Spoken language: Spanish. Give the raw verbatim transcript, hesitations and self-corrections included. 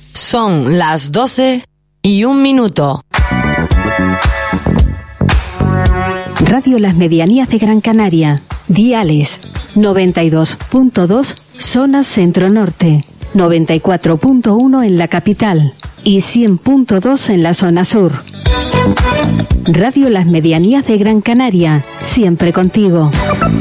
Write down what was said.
Son las doce y un minuto. Radio Las Medianías de Gran Canaria. Diales noventa y dos punto dos, zona centro-norte, noventa y cuatro punto uno en la capital y cien punto dos en la zona sur. Radio Las Medianías de Gran Canaria, siempre contigo.